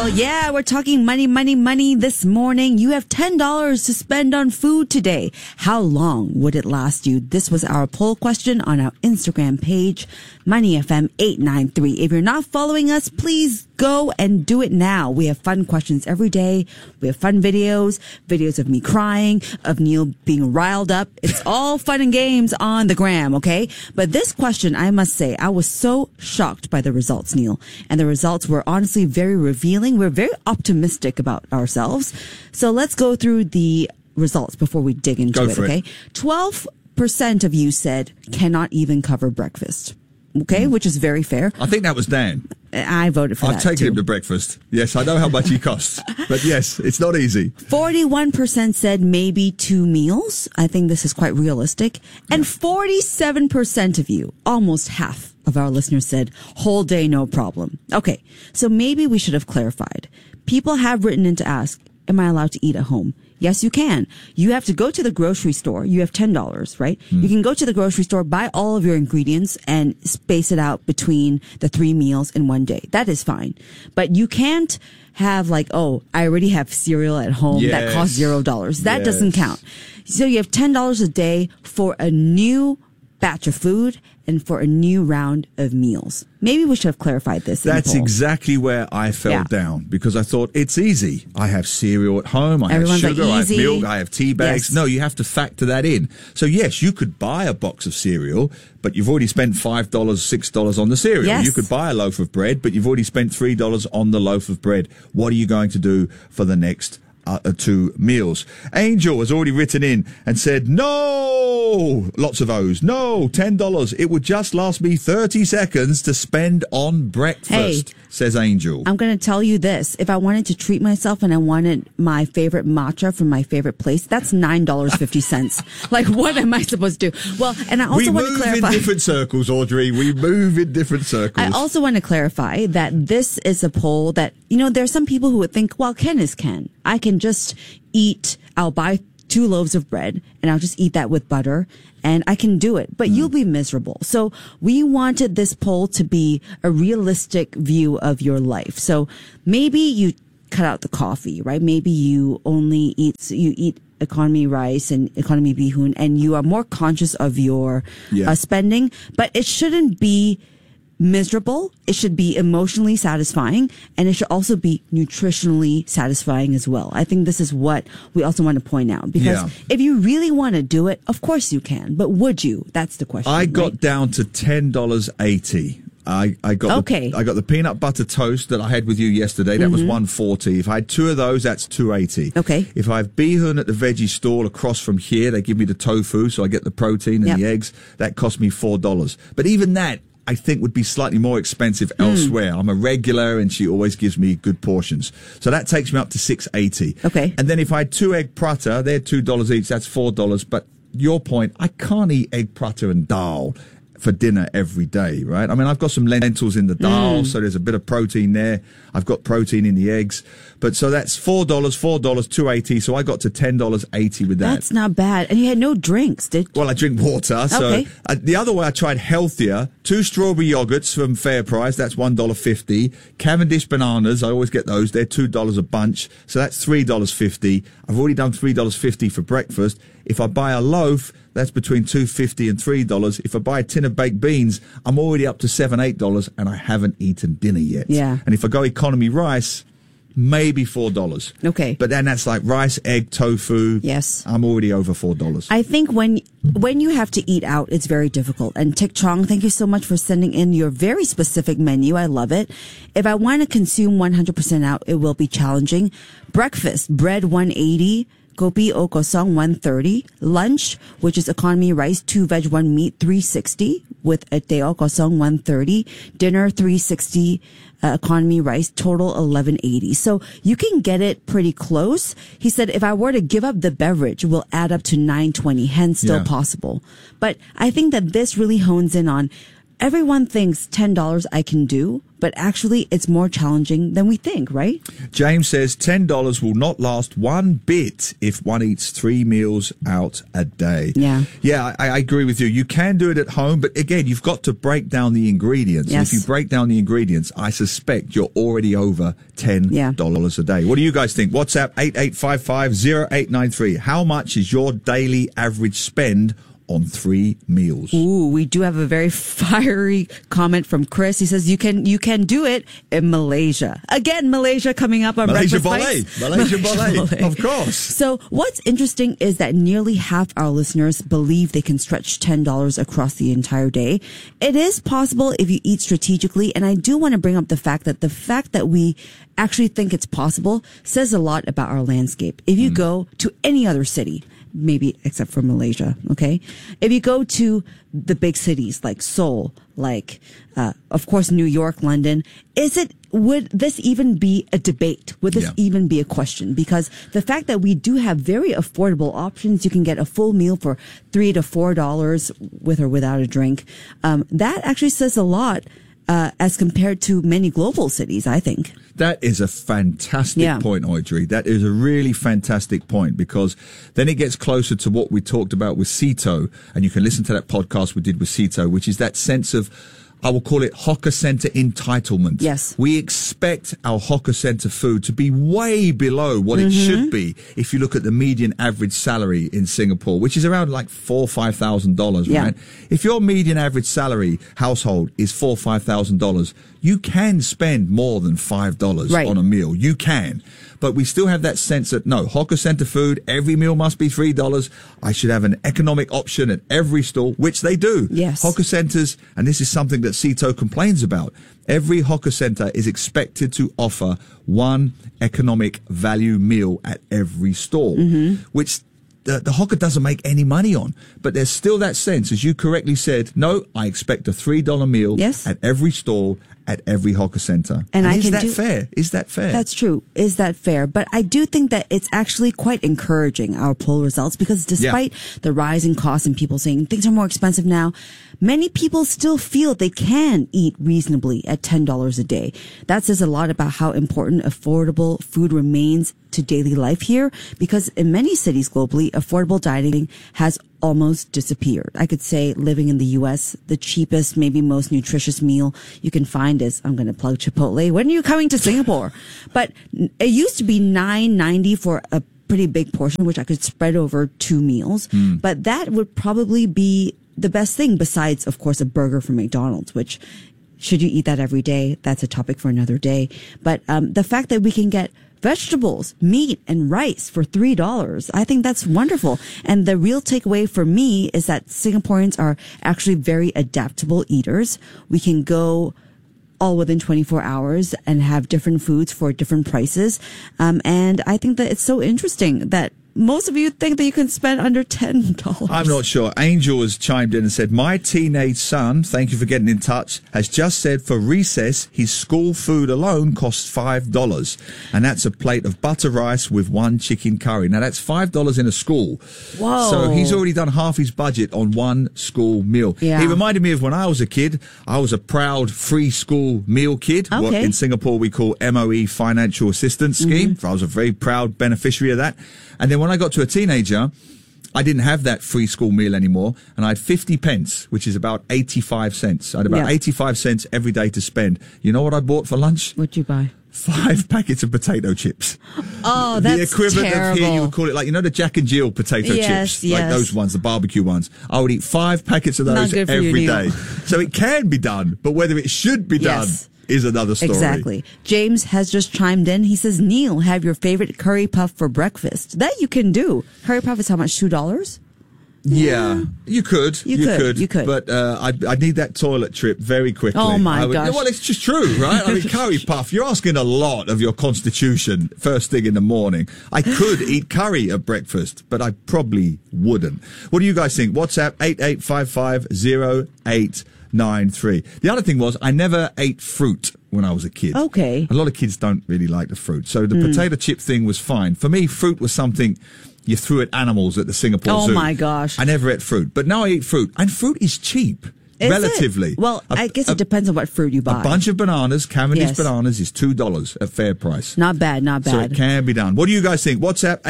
Yeah, we're talking money this morning. You have $10 to spend on food today. How long would it last you? This was our poll question on our Instagram page, MoneyFM893. If you're not following us, please go and do it now. We have fun questions every day. We have fun videos of me crying, of Neil being riled up. It's all fun and games on the gram, okay? But this question, I must say, I was so shocked by the results, Neil. And the results were honestly very revealing. We're very optimistic about ourselves. So let's go through the results before we dig into it, okay? 12% of you said cannot even cover breakfast. Okay, which is very fair. I think that was Dan. I voted for that. I've taken him to breakfast. Yes, I know how much he costs. But yes, it's not easy. 41% said maybe 2 meals. I think this is quite realistic. And 47% of you, almost half of our listeners, said whole day, no problem. Okay, so maybe we should have clarified. People have written in to ask, am I allowed to eat at home? Yes, you can. You have to go to the grocery store. You have $10, right? You can go to the grocery store, buy all of your ingredients, and space it out between the 3 meals in one day. That is fine. But you can't have like, oh, I already have cereal at home that costs $0. That doesn't count. So you have $10 a day for a new batch of food and for a new round of meals. Maybe we should have clarified this. That's exactly where I fell down, because I thought it's easy. I have cereal at home. I have sugar. I have milk. I have tea bags. Yes. No, you have to factor that in. So yes, you could buy a box of cereal, but you've already spent $5, $6 on the cereal. Yes. You could buy a loaf of bread, but you've already spent $3 on the loaf of bread. What are you going to do for the next 2 meals? Angel has already written in and said, no, lots of O's. No, $10. It would just last me 30 seconds to spend on breakfast, says Angel. I'm going to tell you this. If I wanted to treat myself and I wanted my favorite matcha from my favorite place, that's $9.50. Like, what am I supposed to do? Well, and I also want to clarify. We move in different circles, Audrey. We move in different circles. I also want to clarify that this is a poll that, you know, there are some people who would think, well, Ken is Ken. I can just I'll buy 2 loaves of bread and I'll just eat that with butter and I can do it, but you'll be miserable. So we wanted this poll to be a realistic view of your life. So maybe you cut out the coffee, right? Maybe you only eat economy rice and economy bihun and you are more conscious of your spending, but it shouldn't be miserable. It should be emotionally satisfying, and it should also be nutritionally satisfying as well. I think this is what we also want to point out, because if you really want to do it, of course you can, but would you? That's the question. I got down to $10.80. I got the peanut butter toast that I had with you yesterday. That was $1.40. If I had 2 of those, that's $2.80. Okay. If I have bihun at the veggie stall across from here, they give me the tofu, so I get the protein and the eggs. That cost me $4. But even that, I think, would be slightly more expensive elsewhere. I'm a regular and she always gives me good portions. So that takes me up to $6.80. Okay. And then if I had 2 egg prata, they're $2 each, that's $4. But your point, I can't eat egg prata and dal for dinner every day, right? I mean, I've got some lentils in the dal, so there's a bit of protein there. I've got protein in the eggs. But so that's $4, $2.80. So I got to $10.80 with that. That's not bad. And you had no drinks, Well, I drink water. So the other way I tried healthier, 2 strawberry yogurts from Fair Price. That's $1.50. Cavendish bananas. I always get those. They're $2 a bunch. So that's $3.50. I've already done $3.50 for breakfast. If I buy a loaf, that's between $2.50 and $3. If I buy a tin of baked beans, I'm already up to $7, $8, and I haven't eaten dinner yet. Yeah. And if I go economy rice, maybe $4. Okay. But then that's like rice, egg, tofu. Yes. I'm already over $4. I think when you have to eat out, it's very difficult. And Tik Chong, thank you so much for sending in your very specific menu. I love it. If I want to consume 100% out, it will be challenging. Breakfast, bread $1.80. Kopi o kosong $1.30. Lunch, which is economy rice, 2 veg, 1 meat, $3.60 with a teo kosong $1.30. Dinner $3.60. Economy rice, total $11.80. So you can get it pretty close. He said, if I were to give up the beverage, it will add up to $9.20, hence still possible. But I think that this really hones in on, everyone thinks $10 I can do, but actually it's more challenging than we think, right? James says $10 will not last one bit if one eats 3 meals out a day. Yeah. Yeah, I agree with you. You can do it at home, but again, you've got to break down the ingredients. Yes. If you break down the ingredients, I suspect you're already over $10 a day. What do you guys think? WhatsApp 88550893. How much is your daily average spend on 3 meals? Ooh, we do have a very fiery comment from Chris. He says you can do it in Malaysia. Again, Malaysia coming up on Malaysia Breakfast Boleh. Malaysia Boleh. Of course. So what's interesting is that nearly half our listeners believe they can stretch $10 across the entire day. It is possible if you eat strategically, and I do want to bring up the fact that we actually think it's possible says a lot about our landscape. If you go to any other city, maybe except for Malaysia, okay? If you go to the big cities like Seoul, like, of course, New York, London, would this even be a debate? Would this even be a question? Because the fact that we do have very affordable options, you can get a full meal for $3 to $4 with or without a drink. That actually says a lot, as compared to many global cities, I think. That is a fantastic point, Audrey. That is a really fantastic point, because then it gets closer to what we talked about with Sito, and you can listen to that podcast we did with Sito, which is that sense of, I will call it hawker center entitlement. Yes. We expect our hawker center food to be way below what it should be if you look at the median average salary in Singapore, which is around like $4,000 or $5,000, right? If your median average salary household is $4,000 or $5,000, you can spend more than $5 on a meal. You can. But we still have that sense that, no, hawker center food, every meal must be $3. I should have an economic option at every stall, which they do. Yes. Hawker centers, and this is something that Sito complains about, every hawker center is expected to offer one economic value meal at every stall, which the hawker doesn't make any money on. But there's still that sense, as you correctly said, no, I expect a $3 meal at every stall, at every hawker center. And is that fair? Is that fair? That's true. Is that fair? But I do think that it's actually quite encouraging, our poll results, because despite the rising costs and people saying things are more expensive now, many people still feel they can eat reasonably at $10 a day. That says a lot about how important affordable food remains to daily life here, because in many cities globally, affordable dining has almost disappeared. I could say living in the U.S., the cheapest, maybe most nutritious meal you can find is, I'm going to plug Chipotle. When are you coming to Singapore? But it used to be $9.90 for a pretty big portion, which I could spread over 2 meals. But that would probably be the best thing, besides, of course, a burger from McDonald's, which, should you eat that every day? That's a topic for another day. But the fact that we can get vegetables, meat, and rice for $3. I think that's wonderful. And the real takeaway for me is that Singaporeans are actually very adaptable eaters. We can go all within 24 hours and have different foods for different prices. And I think that it's so interesting that most of you think that you can spend under $10. I'm not sure. Angel has chimed in and said, my teenage son, thank you for getting in touch, has just said for recess, his school food alone costs $5. And that's a plate of butter rice with 1 chicken curry. Now, that's $5 in a school. Whoa. So he's already done half his budget on one school meal. Yeah. He reminded me of when I was a kid. I was a proud free school meal kid. Okay. What in Singapore we call MOE Financial Assistance Scheme. I was a very proud beneficiary of that. And then when I got to a teenager, I didn't have that free school meal anymore, and I had 50 pence, which is about 85 cents. I had about 85 cents every day to spend. You know what I bought for lunch? What'd you buy? 5 packets of potato chips. Oh, that's the equivalent terrible. of here, you would call it like, you know, the Jack and Jill potato chips, like those ones, the barbecue ones. I would eat 5 packets of those every day. So it can be done, but whether it should be done is another story. Exactly. James has just chimed in. He says, Neil, have your favorite curry puff for breakfast. That you can do. Curry puff is how much? $2? Yeah, you could. You could. But I'd need that toilet trip very quickly. Oh, my gosh. Well, it's just true, right? I mean, curry puff, you're asking a lot of your constitution first thing in the morning. I could eat curry at breakfast, but I probably wouldn't. What do you guys think? WhatsApp 88550893. The other thing was, I never ate fruit when I was a kid. Okay. A lot of kids don't really like the fruit. So the potato chip thing was fine. For me, fruit was something you threw at animals at the Singapore Zoo. Oh my gosh. I never ate fruit. But now I eat fruit. And fruit is cheap. relatively. Well, I guess it depends on what fruit you buy. A bunch of bananas, Cavendish bananas, is $2 at fair price. Not bad, not bad. So it can be done. What do you guys think? WhatsApp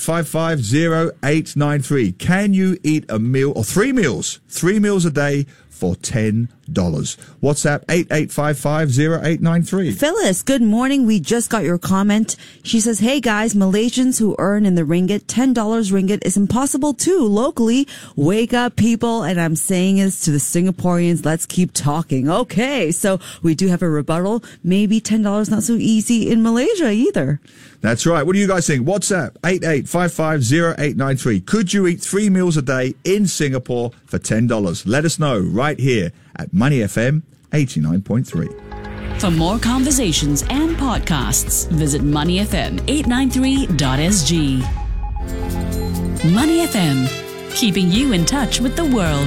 88550893. Can you eat a meal or 3 meals a day for $10? WhatsApp 88550893. Phyllis, good morning. We just got your comment. She says, hey guys, Malaysians who earn in the ringgit, $10 ringgit is impossible too locally. Wake up, people. And I'm saying this to the Singaporeans. Let's keep talking. Okay. So we do have a rebuttal. Maybe $10 not so easy in Malaysia either. That's right. What do you guys think? WhatsApp 88550893. Could you eat 3 meals a day in Singapore for $10? Let us know right here at Money FM 89.3. For more conversations and podcasts, visit moneyfm893.sg. Money FM, keeping you in touch with the world.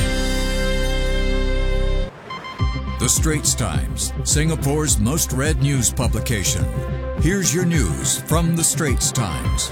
The Straits Times, Singapore's most read news publication. Here's your news from The Straits Times.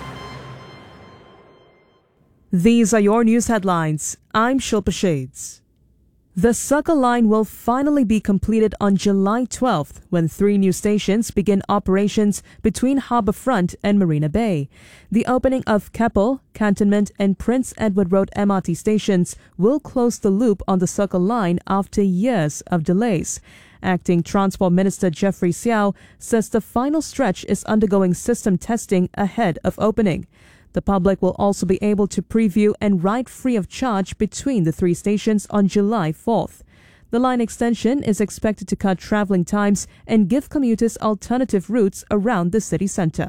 These are your news headlines. I'm Shilpa Shades. The Circle Line will finally be completed on July 12th when 3 new stations begin operations between Harbourfront and Marina Bay. The opening of Keppel, Cantonment and Prince Edward Road MRT stations will close the loop on the Circle Line after years of delays. Acting Transport Minister Jeffrey Xiao says the final stretch is undergoing system testing ahead of opening. The public will also be able to preview and ride free of charge between the 3 stations on July 4th. The line extension is expected to cut travelling times and give commuters alternative routes around the city centre.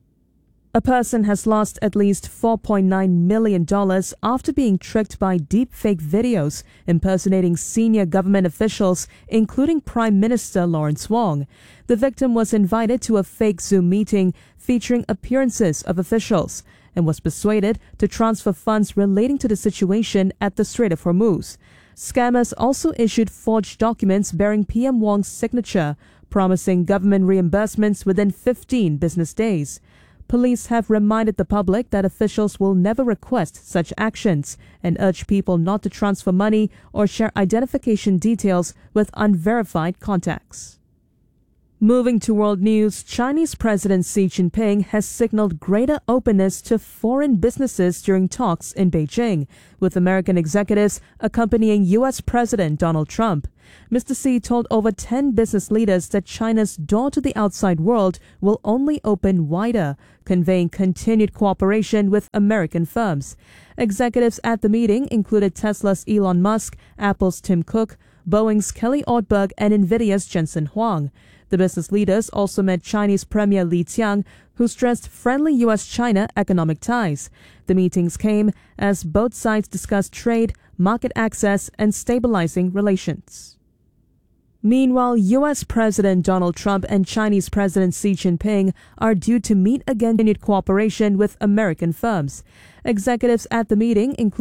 A person has lost at least $4.9 million after being tricked by deepfake videos impersonating senior government officials, including Prime Minister Lawrence Wong. The victim was invited to a fake Zoom meeting featuring appearances of officials and was persuaded to transfer funds relating to the situation at the Strait of Hormuz. Scammers also issued forged documents bearing PM Wong's signature, promising government reimbursements within 15 business days. Police have reminded the public that officials will never request such actions and urge people not to transfer money or share identification details with unverified contacts. Moving to world news, Chinese President Xi Jinping has signaled greater openness to foreign businesses during talks in Beijing, with American executives accompanying U.S. President Donald Trump. Mr. Xi told over 10 business leaders that China's door to the outside world will only open wider, conveying continued cooperation with American firms. Executives at the meeting included Tesla's Elon Musk, Apple's Tim Cook, Boeing's Kelly Ortberg, and NVIDIA's Jensen Huang. The business leaders also met Chinese Premier Li Qiang, who stressed friendly U.S.-China economic ties. The meetings came as both sides discussed trade, market access, and stabilizing relations. Meanwhile, U.S. President Donald Trump and Chinese President Xi Jinping are due to meet again in cooperation with American firms. Executives at the meeting include